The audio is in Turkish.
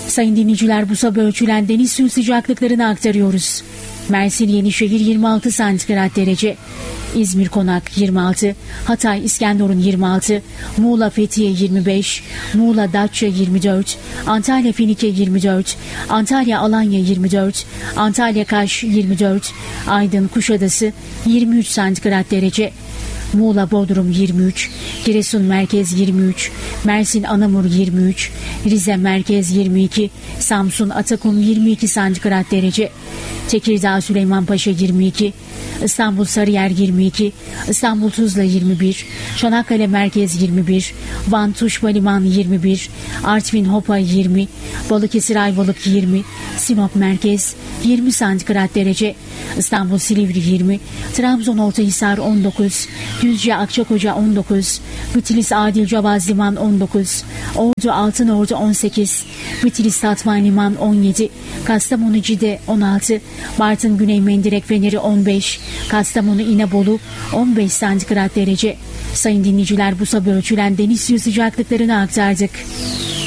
Sayın dinleyiciler, bu sabah ölçülen deniz suyu sıcaklıklarını aktarıyoruz. Mersin Yenişehir 26 santigrat derece, İzmir Konak 26, Hatay İskenderun 26, Muğla Fethiye 25, Muğla Datça 24, Antalya Finike 24, Antalya Alanya 24, Antalya Kaş 24, Aydın Kuşadası 23 santigrat derece, Muğla Bodrum 23, Giresun Merkez 23, Mersin Anamur 23, Rize Merkez 22, Samsun Atakum 22 santigrat derece, Tekirdağ Süleymanpaşa 22, İstanbul Sarıyer 22, İstanbul Tuzla 21, Çanakkale Merkez 21, Van Tuşba Liman 21, Artvin Hopa 20, Balıkesir Ayvalık 20, Sinop Merkez 20 santigrat derece, İstanbul Silivri 20, Trabzon Ortahisar 19, Düzce Akçakoca 19, Bitlis Adil Cavaz Liman 19, Ordu Altınordu 18, Bitlis Tatvan Liman 17, Kastamonu Cide 16, Bartın Güney Mendirek Feneri 15, Kastamonu İnebolu 15 santigrat derece. Sayın dinleyiciler, bu sabah ölçülen deniz suyu sıcaklıklarını aktardık.